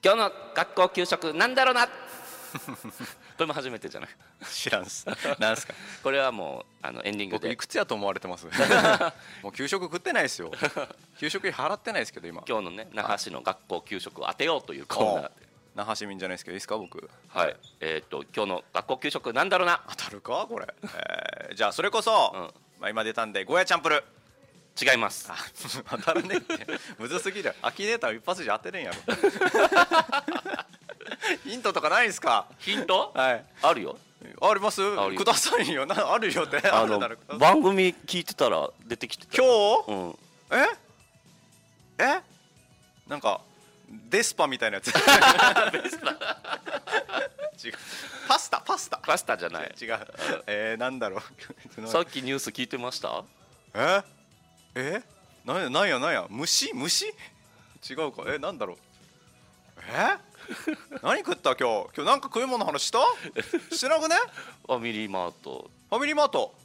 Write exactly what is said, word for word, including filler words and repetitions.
今日の学校給食なんだろうなこれも初めてじゃない知らんす。なんすか。 これはもうあのエンディングで僕いくつやと思われてますもう給食食ってないですよ。給食費払ってないですけど今。 今日のね那覇市の学校給食を当てようというコーナーで、 那覇市民じゃないですけどいいですか僕。 はいえー、っと今日の学校給食なんだろうな当たるかこれ、えー、じゃあそれこそ、 うんまあ、今出たんでゴーヤチャンプル。 違います。 あ当たらねえってむずすぎる。アキネーター一発じゃ当てれんやろヒントとかないですか。 ヒントはいあるよ。 ありますあるよくださいよ。なあるよってああのるならください。 番組聞いてたら出てきてた。 今日、 うんええなんかデスパみたいなやつ違うパスタパスタパスタじゃない。 違うえー、なんだろうさっきニュース聞いてました。 ええなんやなんやなんや虫虫違うか。えなんだろう。え何食った今日今日なんか食い物の話したしてなくね。 ファミリーマートファミリーマート